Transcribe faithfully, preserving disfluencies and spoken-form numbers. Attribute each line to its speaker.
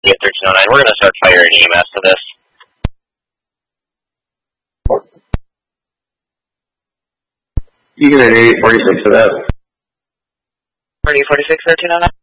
Speaker 1: thirteen oh nine, we're going to start firing E M S to this.
Speaker 2: You can get eight forty-six to that.
Speaker 1: eight forty-six, thirteen oh nine.